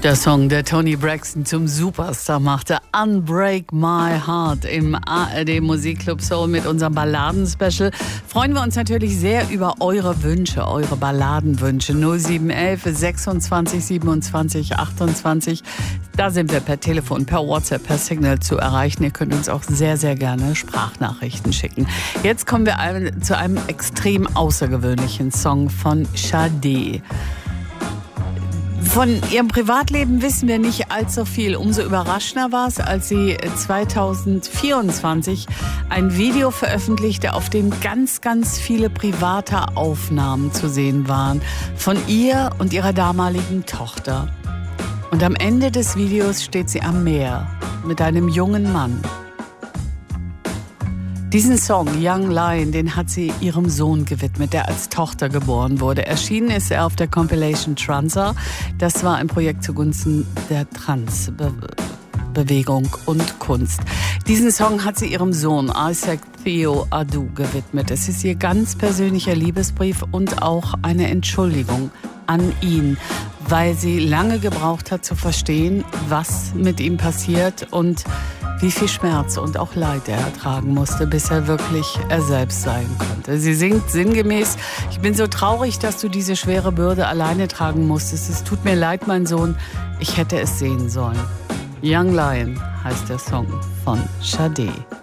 Der Song, der Toni Braxton zum Superstar machte, Unbreak My Heart im ARD Musikclub Soul mit unserem Balladen-Special. Freuen wir uns natürlich sehr über eure Wünsche, eure Balladenwünsche. 0711 26 27 28. Da sind wir per Telefon, per WhatsApp, per Signal zu erreichen. Ihr könnt uns auch sehr, sehr gerne Sprachnachrichten schicken. Jetzt kommen wir zu einem extrem außergewöhnlichen Song von Sade. Von ihrem Privatleben wissen wir nicht allzu viel. Umso überraschender war es, als sie 2024 ein Video veröffentlichte, auf dem ganz, ganz viele private Aufnahmen zu sehen waren. Von ihr und ihrer damaligen Tochter. Und am Ende des Videos steht sie am Meer mit einem jungen Mann. Diesen Song, Young Lion, den hat sie ihrem Sohn gewidmet, der als Tochter geboren wurde. Erschienen ist er auf der Compilation Transa. Das war ein Projekt zugunsten der Transbewegung und Kunst. Diesen Song hat sie ihrem Sohn Isaac Theo Adu gewidmet. Es ist ihr ganz persönlicher Liebesbrief und auch eine Entschuldigung an ihn, weil sie lange gebraucht hat zu verstehen, was mit ihm passiert und wie viel Schmerz und auch Leid er ertragen musste, bis er wirklich er selbst sein konnte. Sie singt sinngemäß: Ich bin so traurig, dass du diese schwere Bürde alleine tragen musstest. Es tut mir leid, mein Sohn, ich hätte es sehen sollen. Young Lion heißt der Song von Sade.